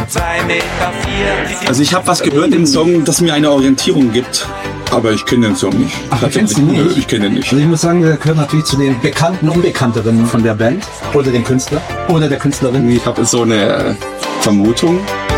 Also ich habe was gehört im Song, das mir eine Orientierung gibt, aber ich kenne den Song nicht. Ach, du kennst ihn nicht? Nö, ich kenne den nicht. Also ich muss sagen, der gehört natürlich zu den bekannten Unbekannteren von der Band oder dem Künstler oder der Künstlerin. Ich habe so eine Vermutung,